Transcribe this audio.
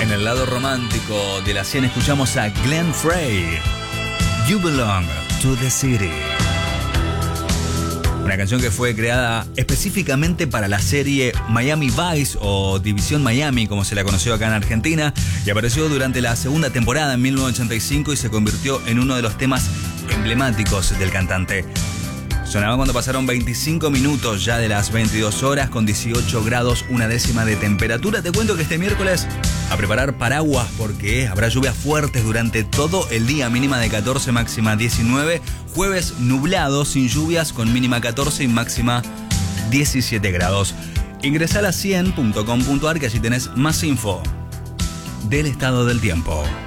En el lado romántico de la 100 escuchamos a Glenn Frey, You Belong to the City. Una canción que fue creada específicamente para la serie Miami Vice o División Miami, como se la conoció acá en Argentina, y apareció durante la segunda temporada en 1985 y se convirtió en uno de los temas emblemáticos del cantante. Sonaba cuando pasaron 25 minutos ya de las 22 horas con 18 grados una décima de temperatura. Te cuento que este miércoles a preparar paraguas porque habrá lluvias fuertes durante todo el día, mínima de 14, máxima 19. Jueves nublado, sin lluvias, con mínima 14 y máxima 17 grados. Ingresá a la 100.com.ar que allí tenés más info del estado del tiempo.